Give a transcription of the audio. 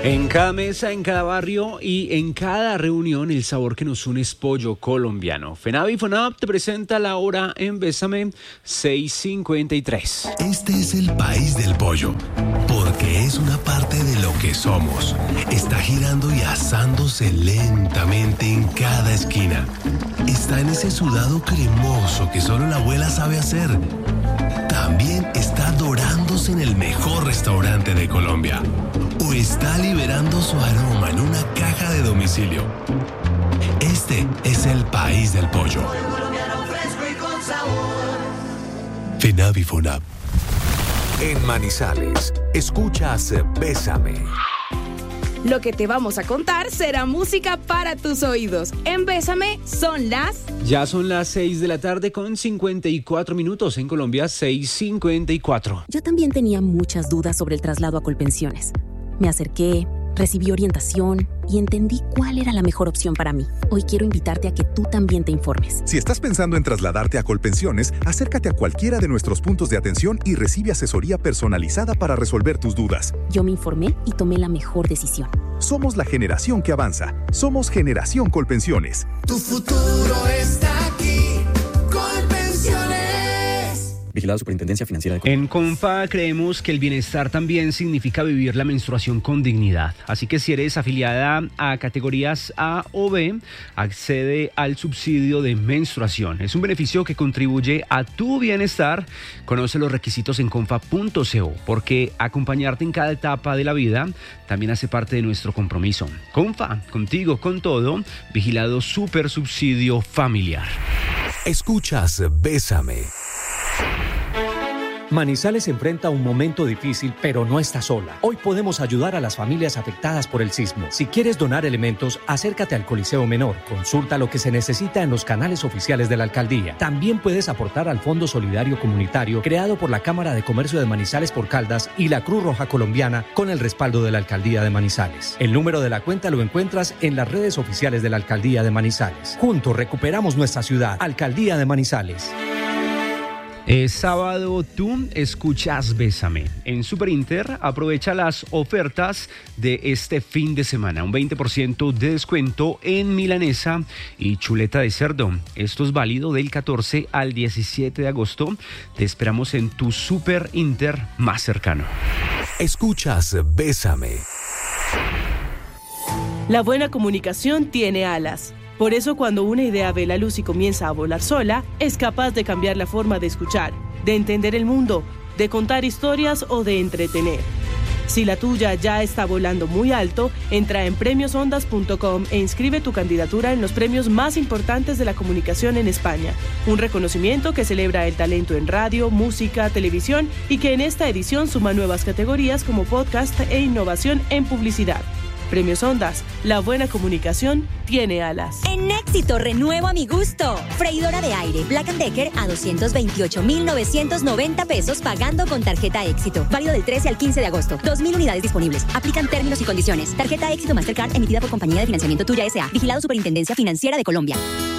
En cada mesa, en cada barrio y en cada reunión, el sabor que nos une es pollo colombiano. FENAVI y FONAP te presenta la hora en Bésame 6:53. Este es el país del pollo, porque es una parte de lo que somos. Está girando y asándose lentamente en cada esquina. Está en ese sudado cremoso que solo la abuela sabe hacer. También está dorándose en el mejor restaurante de Colombia. O está liberando su aroma en una caja de domicilio. Este es el país del pollo. FENAVI y FONAP. En Manizales, escuchas Bésame. Lo que te vamos a contar será música para tus oídos. En Bésame Ya son las 6 de la tarde con 54 minutos. En Colombia, 6:54. Yo también tenía muchas dudas sobre el traslado a Colpensiones. Me acerqué, recibí orientación y entendí cuál era la mejor opción para mí. Hoy quiero invitarte a que tú también te informes. Si estás pensando en trasladarte a Colpensiones, acércate a cualquiera de nuestros puntos de atención y recibe asesoría personalizada para resolver tus dudas. Yo me informé y tomé la mejor decisión. Somos la generación que avanza. Somos Generación Colpensiones. Tu futuro está aquí. Colpensiones. Vigilado Superintendencia Financiera de Colombia. En Confa creemos que el bienestar también significa vivir la menstruación con dignidad. Así que si eres afiliada a categorías A o B, accede al subsidio de menstruación. Es un beneficio que contribuye a tu bienestar. Conoce los requisitos en confa.co, porque acompañarte en cada etapa de la vida también hace parte de nuestro compromiso. Confa, contigo, con todo. Vigilado Super Subsidio Familiar. Escuchas Bésame. Manizales enfrenta un momento difícil, pero no está sola. Hoy podemos ayudar a las familias afectadas por el sismo. Si quieres donar elementos, acércate al Coliseo Menor. Consulta lo que se necesita en los canales oficiales de la alcaldía. También puedes aportar al Fondo Solidario Comunitario creado por la Cámara de Comercio de Manizales por Caldas y la Cruz Roja Colombiana con el respaldo de la Alcaldía de Manizales. El número de la cuenta lo encuentras en las redes oficiales de la Alcaldía de Manizales. Juntos recuperamos nuestra ciudad. Alcaldía de Manizales. Sábado tú escuchas Bésame. En Superinter aprovecha las ofertas de este fin de semana. Un 20% de descuento en milanesa y chuleta de cerdo. Esto es válido del 14 al 17 de agosto. Te esperamos en tu Superinter más cercano. Escuchas Bésame. La buena comunicación tiene alas. Por eso, cuando una idea ve la luz y comienza a volar sola, es capaz de cambiar la forma de escuchar, de entender el mundo, de contar historias o de entretener. Si la tuya ya está volando muy alto, entra en premiosondas.com e inscribe tu candidatura en los premios más importantes de la comunicación en España. Un reconocimiento que celebra el talento en radio, música, televisión y que en esta edición suma nuevas categorías como podcast e innovación en publicidad. Premios Ondas, la buena comunicación tiene alas. En Éxito renuevo a mi gusto. Freidora de aire Black & Decker a 228,990 pesos pagando con tarjeta Éxito. Válido del 13 al 15 de agosto. 2,000 unidades disponibles. Aplican términos y condiciones. Tarjeta Éxito Mastercard emitida por Compañía de Financiamiento Tuya S.A. Vigilado Superintendencia Financiera de Colombia.